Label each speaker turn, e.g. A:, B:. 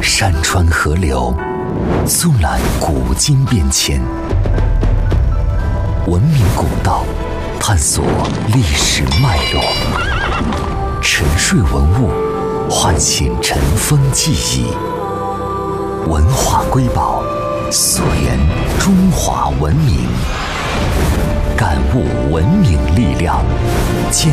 A: 山川河流，纵览古今变迁，文明古道，探索历史脉络，沉睡文物，唤醒尘封记忆。文化瑰宝，溯源中华文明，感悟文明力量。